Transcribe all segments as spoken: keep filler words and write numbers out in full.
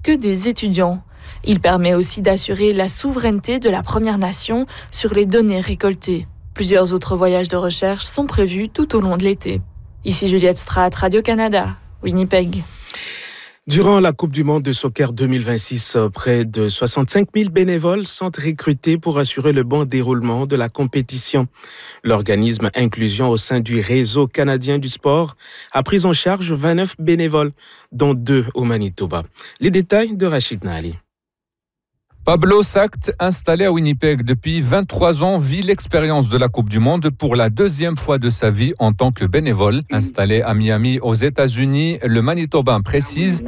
que des étudiants. Il permet aussi d'assurer la souveraineté de la Première Nation sur les données récoltées. Plusieurs autres voyages de recherche sont prévus tout au long de l'été. Ici Juliette Straat, Radio-Canada, Winnipeg. Durant la Coupe du monde de soccer deux mille vingt-six, près de soixante-cinq mille bénévoles sont recrutés pour assurer le bon déroulement de la compétition. L'organisme Inclusion au sein du Réseau canadien du sport a pris en charge vingt-neuf bénévoles, dont deux au Manitoba. Les détails de Rachid Nali. Pablo Sact, installé à Winnipeg depuis vingt-trois ans, vit l'expérience de la Coupe du Monde pour la deuxième fois de sa vie en tant que bénévole. Installé à Miami, aux États-Unis, le Manitobain précise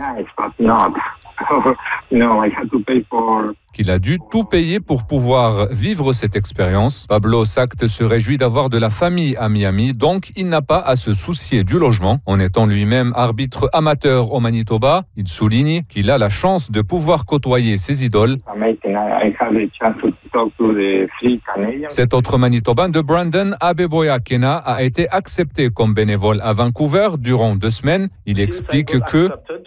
qu'il a dû tout payer pour pouvoir vivre cette expérience. Pablo Sact se réjouit d'avoir de la famille à Miami, donc il n'a pas à se soucier du logement. En étant lui-même arbitre amateur au Manitoba, il souligne qu'il a la chance de pouvoir côtoyer ses idoles. Cet autre Manitobain de Brandon, Abeboya Kena, a été accepté comme bénévole à Vancouver durant deux semaines. Il explique que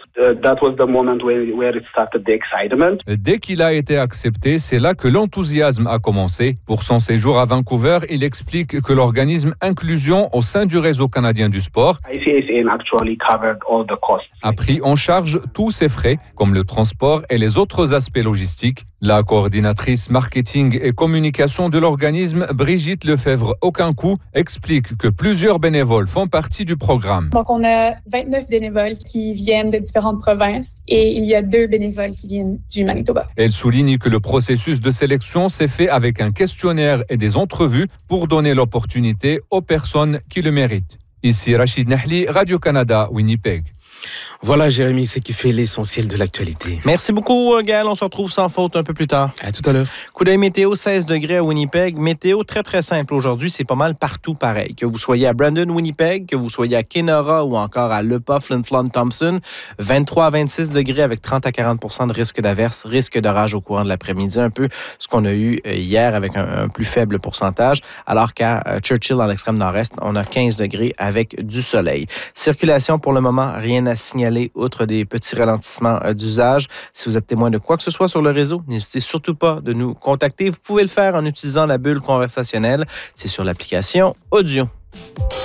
dès qu'il a été accepté, c'est là que l'enthousiasme a commencé. Pour son séjour à Vancouver, il explique que l'organisme Inclusion au sein du Réseau canadien du sport a pris en charge tous ses frais, comme le transport et les autres aspects logistiques. La coordinatrice marketing et communication de l'organisme, Brigitte Lefebvre-Aucancoup, explique que plusieurs bénévoles font partie du programme. Donc, on a vingt-neuf bénévoles qui viennent de différentes provinces et il y a deux bénévoles qui viennent du Manitoba. Elle souligne que le processus de sélection s'est fait avec un questionnaire et des entrevues pour donner l'opportunité aux personnes qui le méritent. Ici Rachid Nahli, Radio-Canada, Winnipeg. Voilà, Jérémy, c'est qui fait l'essentiel de l'actualité. Merci beaucoup, Gaël. On se retrouve sans faute un peu plus tard. À tout à l'heure. Coup d'œil météo, seize degrés à Winnipeg. Météo très, très simple aujourd'hui. C'est pas mal partout pareil. Que vous soyez à Brandon, Winnipeg, que vous soyez à Kenora ou encore à Le Pas, Flin Flon, Thompson. vingt-trois à vingt-six degrés avec trente à quarante pour cent de risque d'averse, risque d'orage au courant de l'après-midi. Un peu ce qu'on a eu hier avec un, un plus faible pourcentage. Alors qu'à Churchill, dans l'extrême nord-est, on a quinze degrés avec du soleil. Circulation pour le moment, rien à signaler outre des petits ralentissements d'usage. Si vous êtes témoin de quoi que ce soit sur le réseau, n'hésitez surtout pas de nous contacter. Vous pouvez le faire en utilisant la bulle conversationnelle. C'est sur l'application Audio.